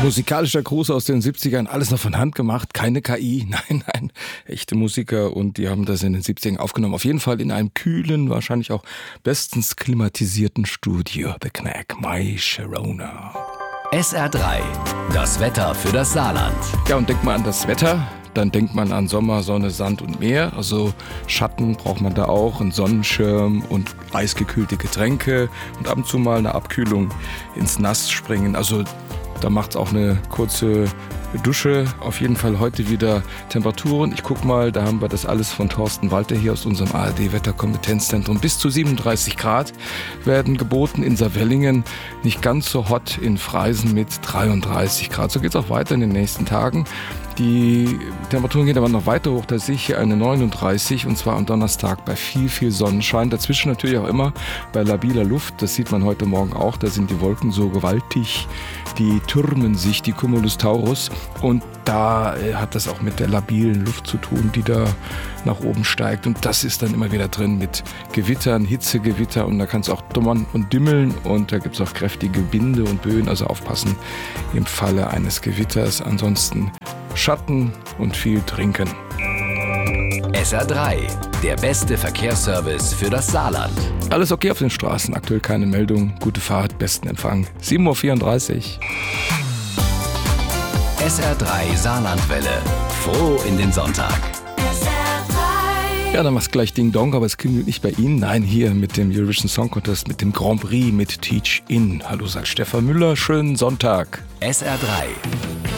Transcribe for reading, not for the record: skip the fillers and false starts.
Musikalischer Gruß aus den 70ern, alles noch von Hand gemacht, keine KI, nein, echte Musiker und die haben das in den 70ern aufgenommen. Auf jeden Fall in einem kühlen, wahrscheinlich auch bestens klimatisierten Studio. The Knack, My Sharona. SR3, das Wetter für das Saarland. Ja, und denkt mal an das Wetter, dann denkt man an Sommer, Sonne, Sand und Meer. Also Schatten braucht man da auch, einen Sonnenschirm und eisgekühlte Getränke und ab und zu mal eine Abkühlung ins Nass springen. Also da macht's auch eine kurze Dusche. Auf jeden Fall heute wieder Temperaturen. Ich guck mal, da haben wir das alles von Thorsten Walter hier aus unserem ARD-Wetterkompetenzzentrum. Bis zu 37 Grad werden geboten in Saarwellingen. Nicht ganz so hot in Freisen mit 33 Grad. So geht's auch weiter in den nächsten Tagen. Die Temperaturen gehen aber noch weiter hoch. Da sehe ich hier eine 39 und zwar am Donnerstag bei viel Sonnenschein. Dazwischen natürlich auch immer bei labiler Luft. Das sieht man heute Morgen auch. Da sind die Wolken so gewaltig. Die türmen sich, die Cumulus Taurus. Und da hat das auch mit der labilen Luft zu tun, die da nach oben steigt. Und das ist dann immer wieder drin mit Gewittern, Hitzegewitter. Und da kann es auch dummern und dimmeln. Und da gibt es auch kräftige Winde und Böen. Also aufpassen im Falle eines Gewitters. Ansonsten Schatten und viel trinken. SR3, der beste Verkehrsservice für das Saarland. Alles okay auf den Straßen, aktuell keine Meldung. Gute Fahrt, besten Empfang. 7.34 Uhr. SR3 Saarlandwelle. Froh in den Sonntag. Ja, dann macht's gleich Ding Dong, aber es klingelt nicht bei Ihnen. Nein, hier mit dem Eurovision Song Contest, mit dem Grand Prix, mit Teach In. Hallo, sagt Stefan Müller, schönen Sonntag. SR3.